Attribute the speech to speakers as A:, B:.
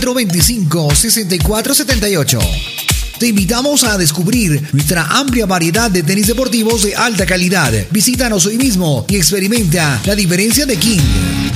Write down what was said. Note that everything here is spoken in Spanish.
A: 425-6478. Te invitamos a descubrir nuestra amplia variedad de tenis deportivos de alta calidad. Visítanos hoy mismo y experimenta la diferencia de King.